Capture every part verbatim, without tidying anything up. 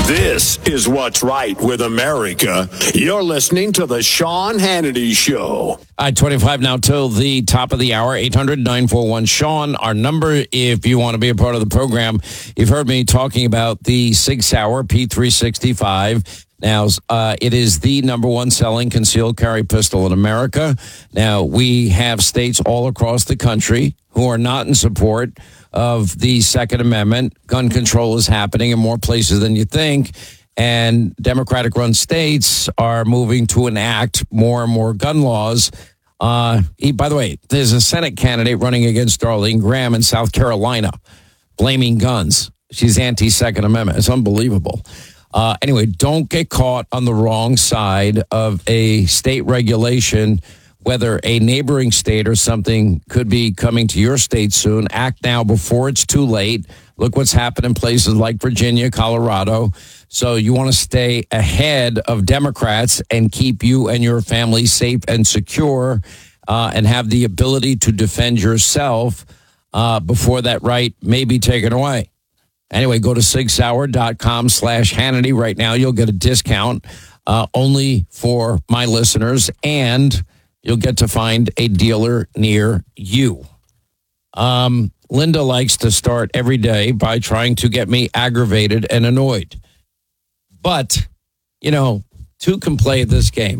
This is what's right with America. You're listening to the Sean Hannity Show. All right, twenty-five now till the top of the hour. eight hundred, nine four one, Sean, our number if you want to be a part of the program. You've heard me talking about the Sig Sauer P three sixty-five. Now, uh, it is the number one selling concealed carry pistol in America. Now, we have states all across the country who are not in support of the Second Amendment. Gun control is happening in more places than you think. And Democratic-run states are moving to enact more and more gun laws. Uh, he, by the way, there's a Senate candidate running against Darlene Graham in South Carolina, blaming guns. She's anti-Second Amendment. It's unbelievable. Uh, anyway, don't get caught on the wrong side of a state regulation, whether a neighboring state or something could be coming to your state soon. Act now before it's too late. Look what's happened in places like Virginia, Colorado. So you want to stay ahead of Democrats and keep you and your family safe and secure uh, and have the ability to defend yourself uh, before that right may be taken away. Anyway, go to sig sauer dot com slash Hannity right now. You'll get a discount uh, only for my listeners, and you'll get to find a dealer near you. Um, Linda likes to start every day by trying to get me aggravated and annoyed. But, you know, two can play this game.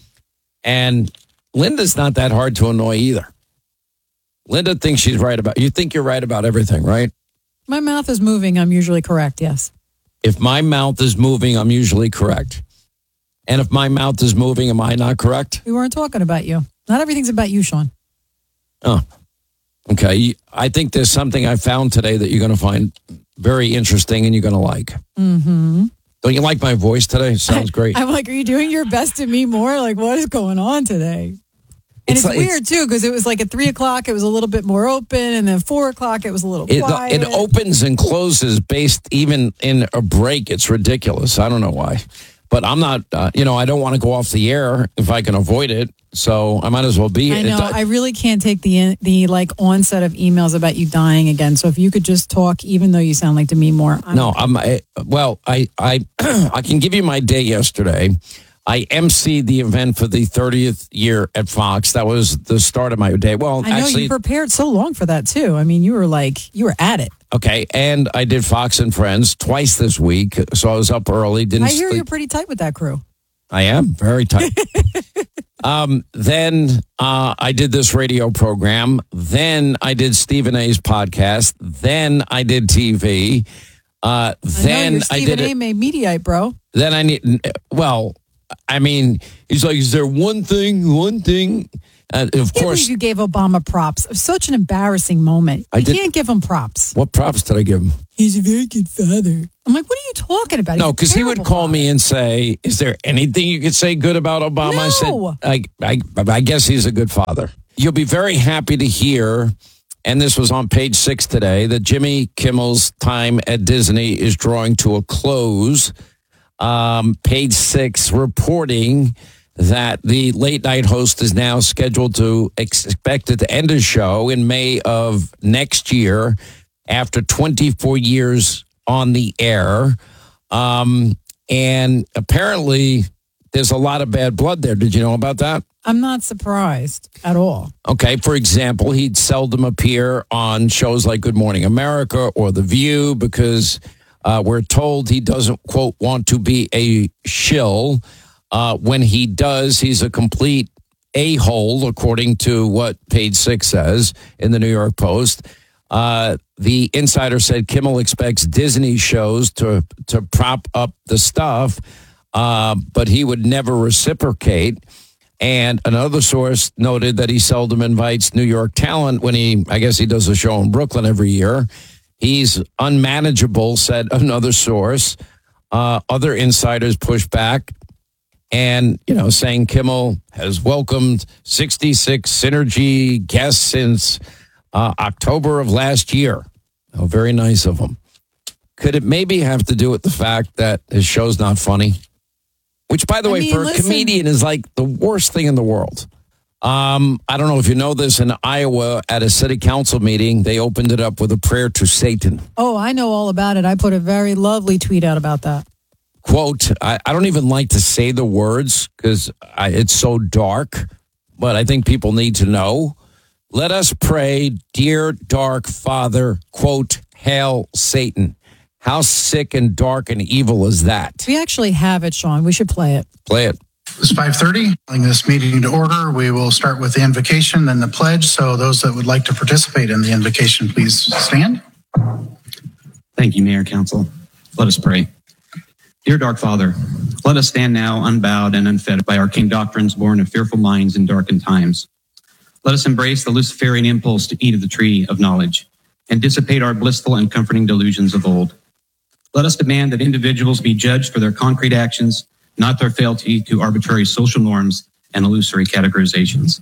And Linda's not that hard to annoy either. Linda thinks she's right about, you think you're right about everything, right? My mouth is moving. I'm usually correct, yes. If my mouth is moving, I'm usually correct. And if my mouth is moving, am I not correct? We weren't talking about you. Not everything's about you, Sean. Oh, okay. I think there's something I found today that you're going to find very interesting and you're going to like. Mm-hmm. Don't you like my voice today? It sounds great. I'm like, are you doing your best to me more? Like, what is going on today? And It's it's, like- weird, too, because it was like at three o'clock, it was a little bit more open, and then four o'clock, it was a little It, quiet. it opens and closes based even in a break. It's ridiculous. I don't know why. But I'm not, uh, you know, I don't want to go off the air if I can avoid it. So I might as well be. I know. It, I really can't take the the like onset of emails about you dying again. So if you could just talk, even though you sound like to me more. I'm no, okay. I'm. I, well, I, I, I can give you my day yesterday. I emceed the event for the thirtieth year at Fox. That was the start of my day. Well, I know actually, you prepared so long for that too. I mean, you were like you were at it. okay, and I did Fox and Friends twice this week, so I was up early. Didn't I hear sleep. you're pretty tight with that crew. I am very tight. um, then uh, I did this radio program. Then I did Stephen A's podcast. Then I did T V. Uh, then I, know you're I Stephen did A. it. made Mediaite, bro. Then I need. Well, I mean, he's like, is there one thing? One thing? Uh, of I can't course. believe you gave Obama props. It was such an embarrassing moment. I You did- can't give him props. What props did I give him? He's a very good father. I'm like, what are you talking about? No, He's a because he would terrible call father. me and say, is there anything you could say good about Obama? I No. said, I, I, I guess he's a good father. You'll be very happy to hear, and this was on page six today, that Jimmy Kimmel's time at Disney is drawing to a close. Um, page six reporting that the late night host is now scheduled to expected to end his show in May of next year after twenty-four years on the air. Um, and apparently there's a lot of bad blood there. Did you know about that? I'm not surprised at all. Okay, for example, he'd seldom appear on shows like Good Morning America or The View because uh, we're told he doesn't, quote, want to be a shill. Uh, when he does, he's a complete a-hole, according to what page six says in the New York Post. Uh, the insider said Kimmel expects Disney shows to, to prop up the stuff, uh, but he would never reciprocate. And another source noted that he seldom invites New York talent when he, I guess he does a show in Brooklyn every year. He's unmanageable, said another source. Uh, other insiders pushed back and, you know, saying Kimmel has welcomed sixty-six Synergy guests since uh, October of last year. Oh, very nice of him. Could it maybe have to do with the fact that his show's not funny? Which, by the I way, mean, for a listen- comedian is like the worst thing in the world. Um, I don't know if you know this, in Iowa at a city council meeting, they opened it up with a prayer to Satan. Oh, I know all about it. I put a very lovely tweet out about that. quote, I, I don't even like to say the words because it's so dark, but I think people need to know. Let us pray, dear dark Father, quote, hail Satan. How sick and dark and evil is that? We actually have it, Sean. We should play it. Play it. It's five thirty. Calling this meeting to order. We will start with the invocation, then the pledge. So those that would like to participate in the invocation, please stand. Thank you, Mayor, Council. Let us pray. Dear dark Father, let us stand now unbowed and unfed by arcane doctrines born of fearful minds in darkened times. Let us embrace the Luciferian impulse to eat of the tree of knowledge and dissipate our blissful and comforting delusions of old. Let us demand that individuals be judged for their concrete actions, not their fealty to arbitrary social norms and illusory categorizations.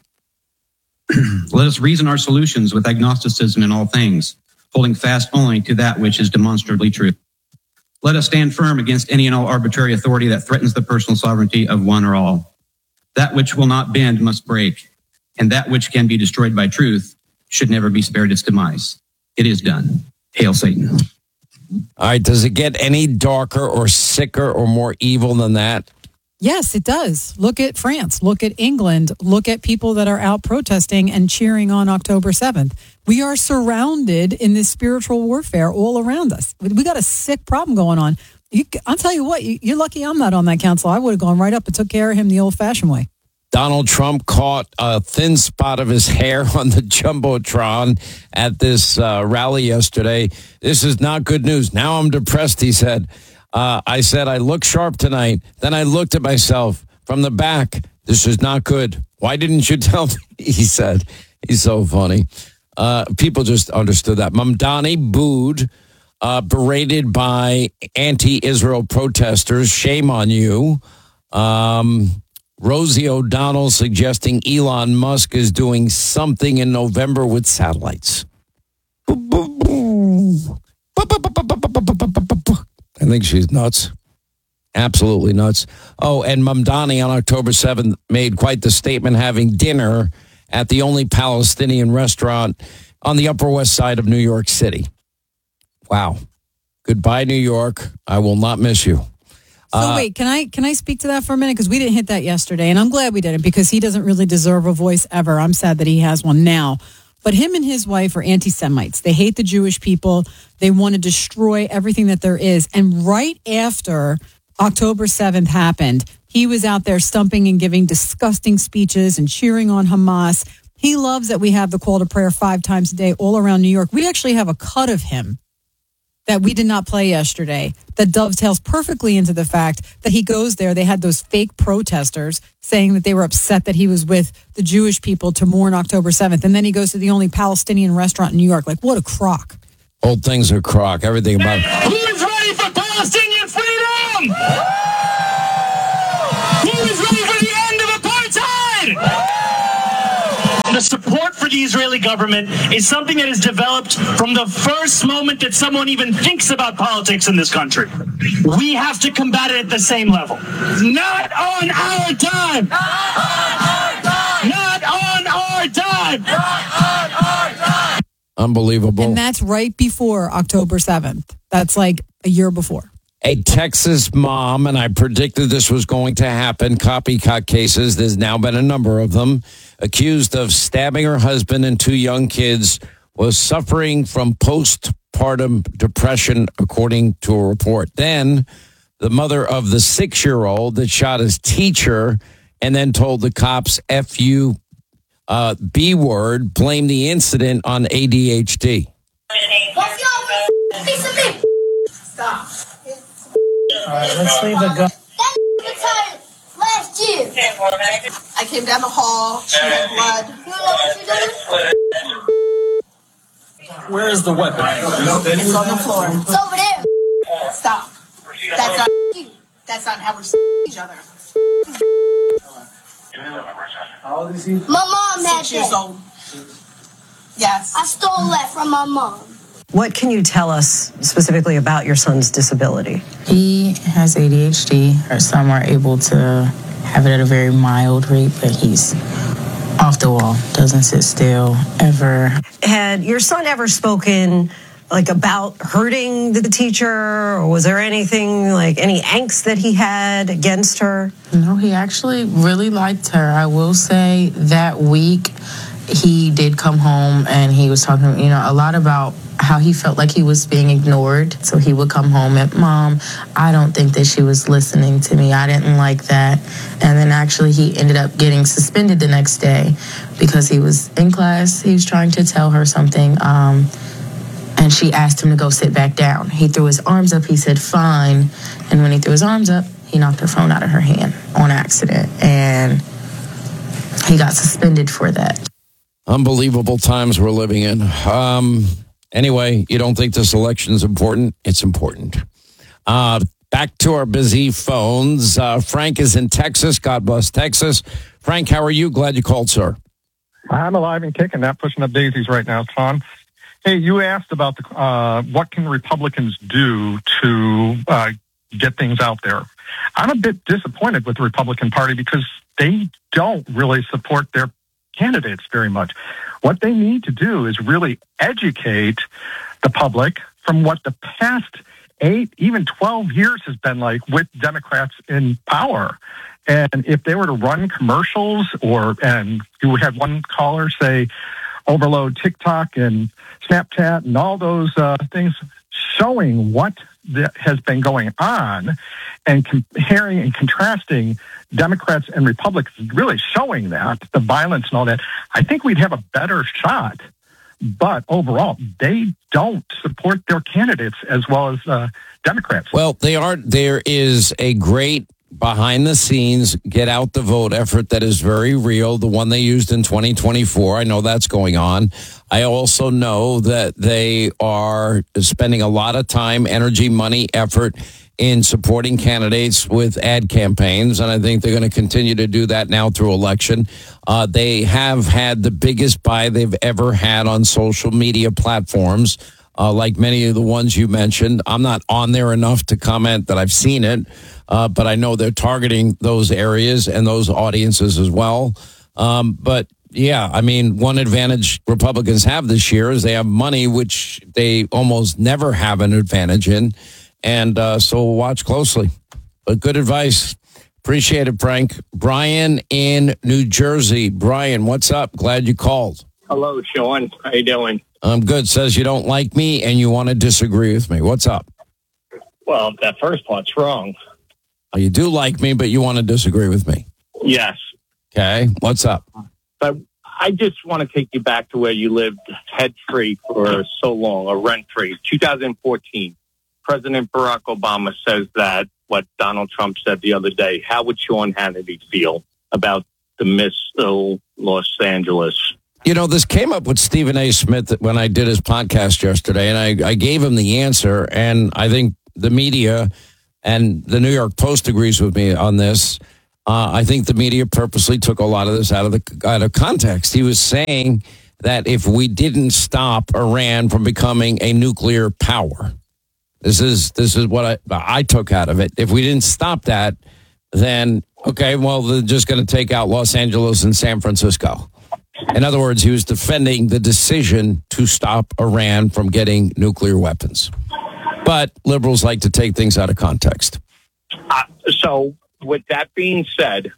Let us reason our solutions with agnosticism in all things, holding fast only to that which is demonstrably true. Let us stand firm against any and all arbitrary authority that threatens the personal sovereignty of one or all. That which will not bend must break, and that which can be destroyed by truth should never be spared its demise. It is done. Hail Satan. All right, does it get any darker or sicker or more evil than that? Yes, it does. Look at France. Look at England. Look at people that are out protesting and cheering on October seventh. We are surrounded in this spiritual warfare all around us. We got a sick problem going on. You, I'll tell you what, you, you're lucky I'm not on that council. I would have gone right up and took care of him the old-fashioned way. Donald Trump caught a thin spot of his hair on the Jumbotron at this uh, rally yesterday. This is not good news. Now I'm depressed, he said. Uh, I said, I look sharp tonight. Then I looked at myself from the back. This is not good. Why didn't you tell me? He said. He's so funny. Uh, people just understood that. Mamdani booed, uh, berated by anti-Israel protesters. Shame on you. Um... Rosie O'Donnell suggesting Elon Musk is doing something in November with satellites. I think she's nuts. Absolutely nuts. Oh, and Mamdani on October seventh made quite the statement having dinner at the only Palestinian restaurant on the Upper West Side of New York City. Wow. Goodbye, New York. I will not miss you. So uh, wait, can I can I speak to that for a minute? Because we didn't hit that yesterday, and I'm glad we didn't because he doesn't really deserve a voice ever. I'm sad that he has one now. But him and his wife are anti-Semites. They hate the Jewish people. They want to destroy everything that there is. And right after October seventh happened, he was out there stumping and giving disgusting speeches and cheering on Hamas. He loves that we have the call to prayer five times a day all around New York. We actually have a cut of him that we did not play yesterday that dovetails perfectly into the fact that he goes there. They had those fake protesters saying that they were upset that he was with the Jewish people to mourn October seventh. And then he goes to the only Palestinian restaurant in New York. Like, what a crock. Old things are crock. Everything about it. Who's ready for Palestinian freedom? Who's ready for the end of apartheid? The support for the Israeli government is something that is developed from the first moment that someone even thinks about politics in this country. We have to combat it at the same level. Not on our time. Not on our time. Not on our time. Not on our time. Unbelievable. And that's right before October seventh. That's like a year before. A Texas mom, and I predicted this was going to happen, copycat cases, there's now been a number of them, accused of stabbing her husband and two young kids, was suffering from postpartum depression, according to a report. Then the mother of the six-year-old that shot his teacher and then told the cops, F you, uh, B word, blamed the incident on A D H D. Stop. All right, let's leave the gun. That last year. I came down the hall, she had blood. Where is the weapon? It's on the floor. It's over there. Stop. That's not you. That's not how we see each other. How old is he? My mom had Six years that. old. Yes. I stole that from my mom. What can you tell us specifically about your son's disability? He has A D H D, or some are able to have it at a very mild rate, but he's off the wall, doesn't sit still, ever. Had your son ever spoken like about hurting the teacher, or was there anything like any angst that he had against her? No, he actually really liked her. I will say that week he did come home and he was talking, you know, a lot about how he felt like he was being ignored. So he would come home and, Mom, I don't think that she was listening to me. I didn't like that. And then actually he ended up getting suspended the next day because he was in class. He was trying to tell her something. Um, and she asked him to go sit back down. He threw his arms up. He said, fine. And when he threw his arms up, he knocked her phone out of her hand on accident. And he got suspended for that. Unbelievable times we're living in. Um, anyway, you don't think this election is important? It's important. Uh, back to our busy phones. Uh, Frank is in Texas. God bless Texas. Frank, how are you? Glad you called, sir. I'm alive and kicking, not pushing up daisies right now, Tom. Hey, you asked about the, uh, what can Republicans do to uh, get things out there. I'm a bit disappointed with the Republican Party because they don't really support their candidates very much. What they need to do is really educate the public from what the past eight, even twelve years has been like with Democrats in power. And if they were to run commercials or, and you had one caller say, overload TikTok and Snapchat and all those uh, things showing what that has been going on and comparing and contrasting Democrats and Republicans, really showing that, the violence and all that, I think we'd have a better shot. But overall, they don't support their candidates as well as uh, Democrats. Well, they are. There is a great behind the scenes get out the vote effort that is very real. The one they used in twenty twenty-four. I know that's going on. I also know that they are spending a lot of time, energy, money, effort in supporting candidates with ad campaigns. And I think they're going to continue to do that now through election. Uh, they have had the biggest buy they've ever had on social media platforms, uh, like many of the ones you mentioned. I'm not on there enough to comment that I've seen it, uh, but I know they're targeting those areas and those audiences as well. Um, but yeah, I mean, one advantage Republicans have this year is they have money, which they almost never have an advantage in. And uh, so we'll watch closely. But good advice. Appreciate it, Frank. Brian in New Jersey. Brian, what's up? Glad you called. Hello, Sean. How you doing? I'm good. Says you don't like me and you want to disagree with me. What's up? Well, that first part's wrong. Oh, you do like me, but you want to disagree with me. Yes. Okay. What's up? But I just want to take you back to where you lived head-free for so long, or rent-free. two thousand fourteen. President Barack Obama says that, what Donald Trump said the other day. How would Sean Hannity feel about the missile Los Angeles? You know, this came up with Stephen A. Smith when I did his podcast yesterday, and I, I gave him the answer, and I think the media and the New York Post agrees with me on this. Uh, I think the media purposely took a lot of this out of the out of context. He was saying that if we didn't stop Iran from becoming a nuclear power, This is this is what I I took out of it. If we didn't stop that, then, okay, well, they're just going to take out Los Angeles and San Francisco. In other words, he was defending the decision to stop Iran from getting nuclear weapons. But liberals like to take things out of context. Uh, so with that being said,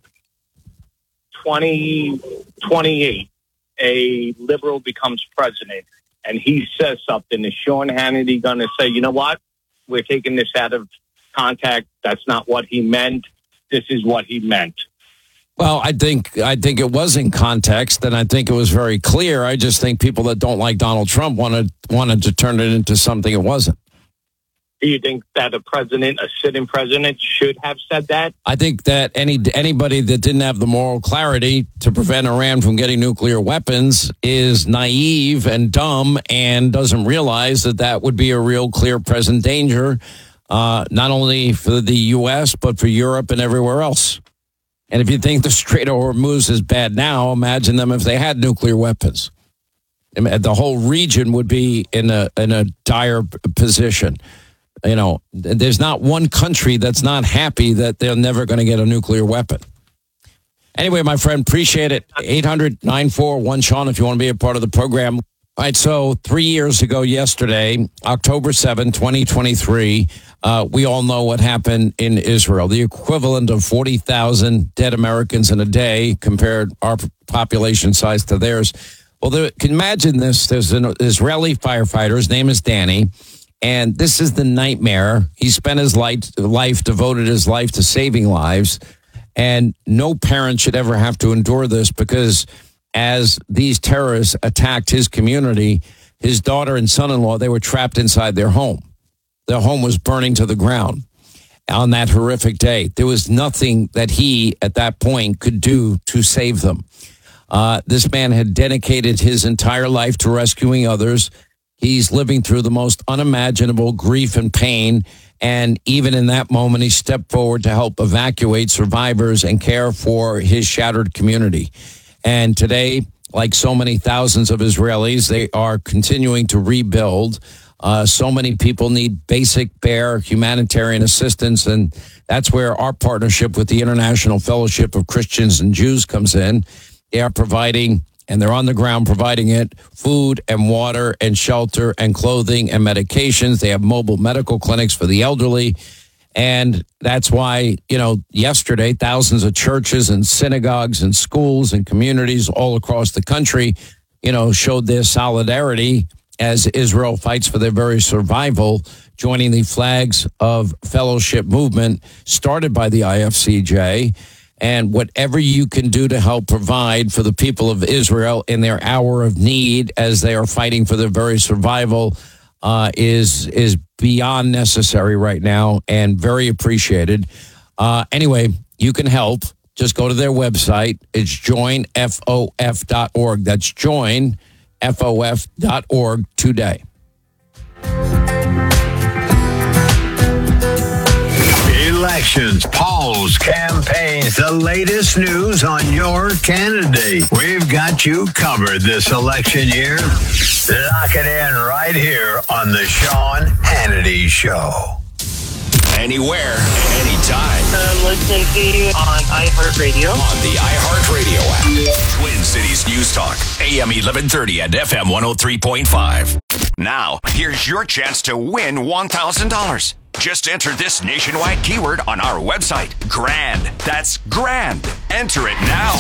twenty twenty-eight, a liberal becomes president, and he says something. Is Sean Hannity going to say, you know what? We're taking this out of context. That's not what he meant. This is what he meant. Well, I think I think it was in context, and I think it was very clear. I just think people that don't like Donald Trump wanted wanted to turn it into something it wasn't. Do you think that a president, a sitting president, should have said that? I think that any anybody that didn't have the moral clarity to prevent Iran from getting nuclear weapons is naive and dumb and doesn't realize that that would be a real clear present danger, uh, not only for the U S, but for Europe and everywhere else. And if you think the Strait of Hormuz is bad now, imagine them if they had nuclear weapons. The whole region would be in a in a dire position. You know, there's not one country that's not happy that they're never going to get a nuclear weapon. Anyway, my friend, appreciate it. eight hundred, nine four one, Sean, if you want to be a part of the program. All right, so three years ago yesterday, October seventh, twenty twenty-three, uh, we all know what happened in Israel. The equivalent of forty thousand dead Americans in a day compared our population size to theirs. Well, there, can you imagine this? There's an Israeli firefighter. His name is Danny. And this is the nightmare. He spent his life, life, devoted his life to saving lives. And no parent should ever have to endure this because as these terrorists attacked his community, his daughter and son-in-law, they were trapped inside their home. Their home was burning to the ground on that horrific day. There was nothing that he, at that point, could do to save them. Uh, this man had dedicated his entire life to rescuing others. He's living through the most unimaginable grief and pain. And even in that moment, he stepped forward to help evacuate survivors and care for his shattered community. And today, like so many thousands of Israelis, they are continuing to rebuild. Uh, so many people need basic, bare humanitarian assistance. And that's where our partnership with the International Fellowship of Christians and Jews comes in. They are providing, and they're on the ground providing it, food and water and shelter and clothing and medications. They have mobile medical clinics for the elderly. And that's why, you know, yesterday, thousands of churches and synagogues and schools and communities all across the country, you know, showed their solidarity as Israel fights for their very survival, joining the Flags of Fellowship movement started by the I F C J. And whatever you can do to help provide for the people of Israel in their hour of need as they are fighting for their very survival uh, is is beyond necessary right now and very appreciated. Uh, anyway, you can help. Just go to their website. It's join F O F dot org. That's join F O F dot org today. Elections, polls, campaigns, the latest news on your candidate. We've got you covered this election year. Lock it in right here on the Sean Hannity Show. Anywhere, anytime. I'm listening to you on iHeartRadio. On the iHeartRadio app. Twin Cities News Talk, A M eleven thirty and F M one oh three point five. Now, here's your chance to win one thousand dollars. Just enter this nationwide keyword on our website. GRAND. That's GRAND. Enter it now.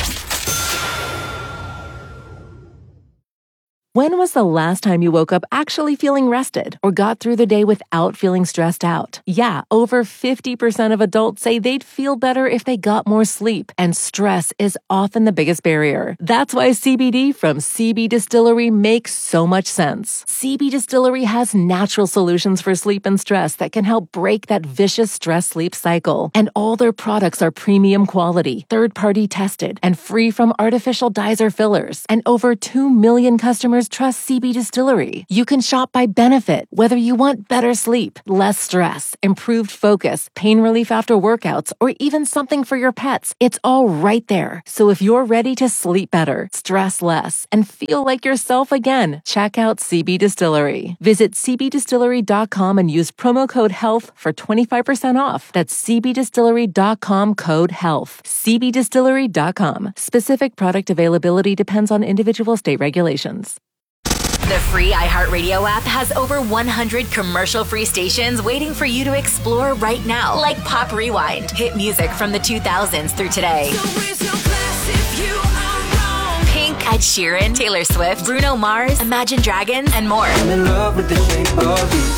When was the last time you woke up actually feeling rested or got through the day without feeling stressed out? Yeah, over fifty percent of adults say they'd feel better if they got more sleep, and stress is often the biggest barrier. That's why C B D from C B Distillery makes so much sense. C B Distillery has natural solutions for sleep and stress that can help break that vicious stress-sleep cycle. And all their products are premium quality, third-party tested, and free from artificial dyes or fillers. And over two million customers trust C B Distillery. You can shop by benefit, whether you want better sleep, less stress, improved focus, pain relief after workouts, or even something for your pets. It's all right there. So if you're ready to sleep better, stress less, and feel like yourself again, check out C B Distillery. Visit C B distillery dot com and use promo code HEALTH for twenty-five percent off. That's C B distillery dot com code HEALTH. C B distillery dot com. Specific product availability depends on individual state regulations. The free iHeartRadio app has over one hundred commercial-free stations waiting for you to explore right now, like Pop Rewind, hit music from the two thousands through today. Pink, Ed Sheeran, Taylor Swift, Bruno Mars, Imagine Dragons, and more. I'm in love with the shape of you.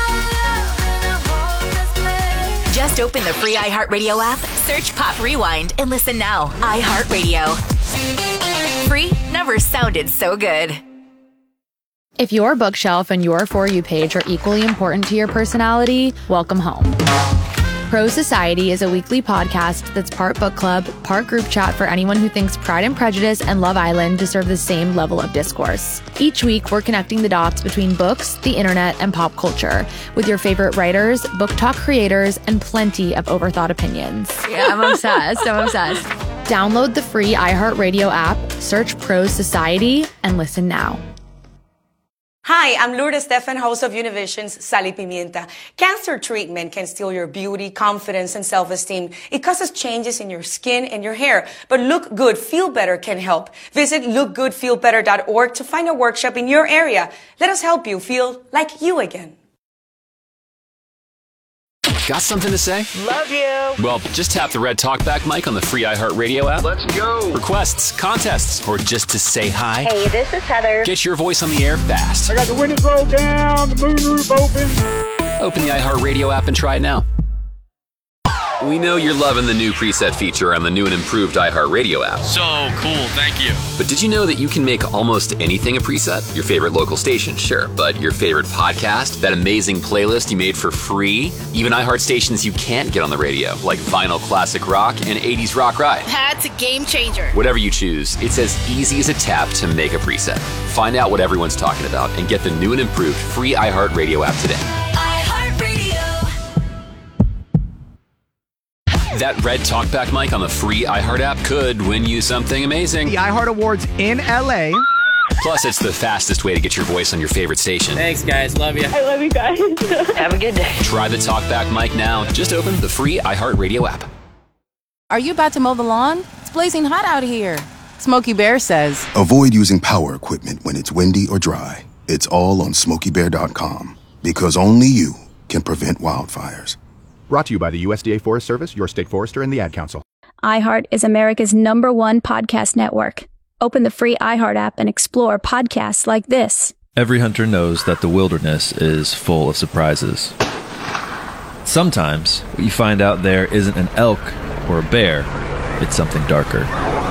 Just open the free iHeartRadio app, search Pop Rewind, and listen now. iHeartRadio. Free never sounded so good. If your bookshelf and your For You page are equally important to your personality, welcome home. Pro Society is a weekly podcast that's part book club, part group chat for anyone who thinks Pride and Prejudice and Love Island deserve the same level of discourse. Each week, we're connecting the dots between books, the internet, and pop culture with your favorite writers, book talk creators, and plenty of overthought opinions. Yeah, I'm obsessed. I'm obsessed. Download the free iHeartRadio app, search Pro Society, and listen now. Hi, I'm Lourdes Stefan, host of Univision's Sal y Pimienta. Cancer treatment can steal your beauty, confidence, and self-esteem. It causes changes in your skin and your hair. But Look Good, Feel Better can help. Visit look good feel better dot org to find a workshop in your area. Let us help you feel like you again. Got something to say? Love you. Well, just tap the red talkback mic on the free iHeartRadio app. Let's go. Requests, contests, or just to say hi. Hey, this is Heather. Get your voice on the air fast. I got the windows rolled down, the moonroof open. Open the iHeartRadio app and try it now. We know you're loving the new preset feature on the new and improved iHeartRadio app. So cool, thank you. But did you know that you can make almost anything a preset? Your favorite local station, sure. But your favorite podcast, that amazing playlist you made for free, even iHeart stations you can't get on the radio, like Vinyl Classic Rock and eighties Rock Ride. That's a game changer. Whatever you choose, it's as easy as a tap to make a preset. Find out what everyone's talking about and get the new and improved free iHeartRadio app today. That red talkback mic on the free iHeart app could win you something amazing. The iHeart Awards in L A. Plus, it's the fastest way to get your voice on your favorite station. Thanks, guys. Love you. I love you guys. Have a good day. Try the talkback mic now. Just open the free iHeartRadio app. Are you about to mow the lawn? It's blazing hot out here. Smokey Bear says, avoid using power equipment when it's windy or dry. It's all on smokey bear dot com because only you can prevent wildfires. Brought to you by the U S D A Forest Service, your state forester, and the Ad Council. iHeart is America's number one podcast network. Open the free iHeart app and explore podcasts like this. Every hunter knows that the wilderness is full of surprises. Sometimes what you find out there isn't an elk or a bear, it's something darker.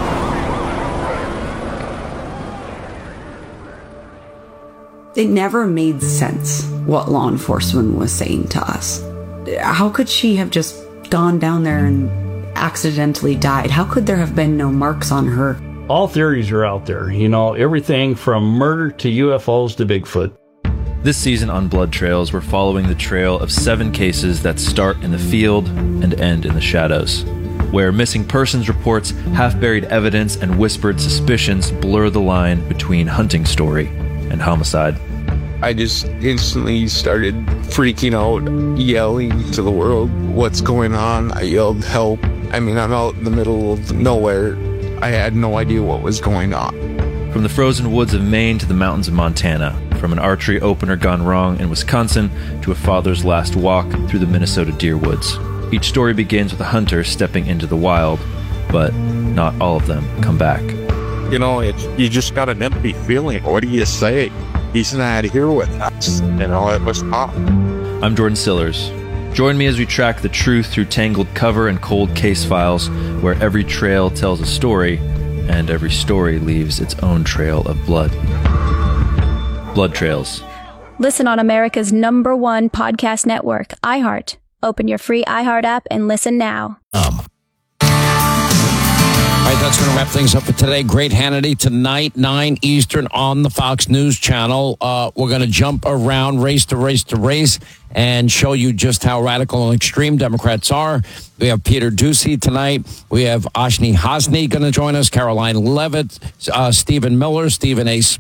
It never made sense what law enforcement was saying to us. How could she have just gone down there and accidentally died? How could there have been no marks on her? All theories are out there, you know, everything from murder to U F Os to Bigfoot. This season on Blood Trails, we're following the trail of seven cases that start in the field and end in the shadows, where missing persons reports, half-buried evidence, and whispered suspicions blur the line between hunting story and homicide. I just instantly started freaking out, yelling to the world, what's going on? I yelled, help. I mean, I'm out in the middle of nowhere. I had no idea what was going on. From the frozen woods of Maine to the mountains of Montana, from an archery opener gone wrong in Wisconsin to a father's last walk through the Minnesota deer woods. Each story begins with a hunter stepping into the wild, but not all of them come back. You know, it's, you just got an empty feeling. What do you say? He's not here with us. You know, it was tough. I'm Jordan Sillers. Join me as we track the truth through tangled cover and cold case files, where every trail tells a story, and every story leaves its own trail of blood. Blood Trails. Listen on America's number one podcast network, iHeart. Open your free iHeart app and listen now. Um. All right, that's going to wrap things up for today. Great Hannity tonight, nine Eastern on the Fox News Channel. Uh, we're going to jump around race to race to race and show you just how radical and extreme Democrats are. We have Peter Doocy tonight. We have Ashni Hasni going to join us, Caroline Levitt, uh, Stephen Miller, Stephen A.